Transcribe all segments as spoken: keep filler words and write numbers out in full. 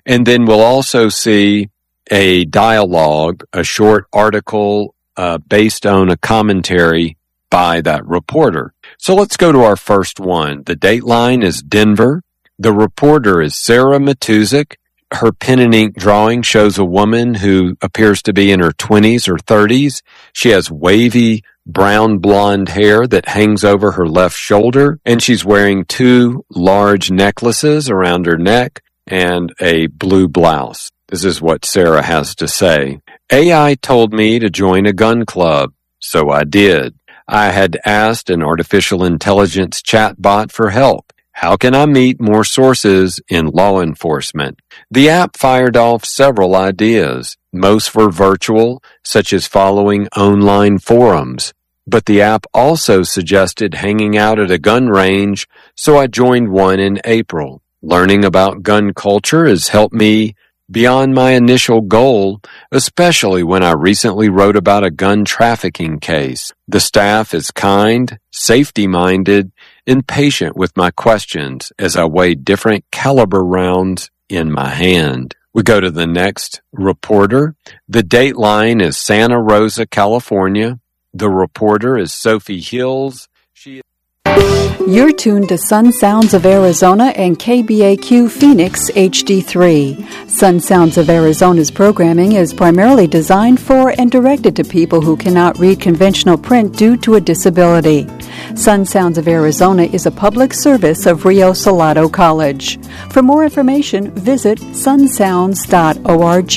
And then we'll also see a dialogue, a short article uh, based on a commentary by that reporter. So let's go to our first one. The dateline is Denver. The reporter is Sarah Matuzik. Her pen and ink drawing shows a woman who appears to be in her twenties or thirties. She has wavy brown blonde hair that hangs over her left shoulder, and she's wearing two large necklaces around her neck and a blue blouse. This is what Sarah has to say. A I told me to join a gun club, so I did. I had asked an artificial intelligence chatbot for help. How can I meet more sources in law enforcement? The app fired off several ideas. Most were virtual, such as following online forums. But the app also suggested hanging out at a gun range, so I joined one in April. Learning about gun culture has helped me beyond my initial goal, especially when I recently wrote about a gun trafficking case. The staff is kind, safety-minded, and patient with my questions as I weigh different caliber rounds in my hand. We go to the next reporter. The dateline is Santa Rosa, California. The reporter is Sophie Hills. She You're tuned to Sun Sounds of Arizona and K B A Q Phoenix H D three. Sun Sounds of Arizona's programming is primarily designed for and directed to people who cannot read conventional print due to a disability. Sun Sounds of Arizona is a public service of Rio Salado College. For more information, visit sun sounds dot org.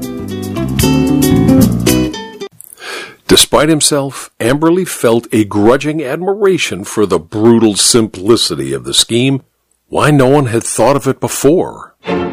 Despite himself, Amberly felt a grudging admiration for the brutal simplicity of the scheme. Why no one had thought of it before?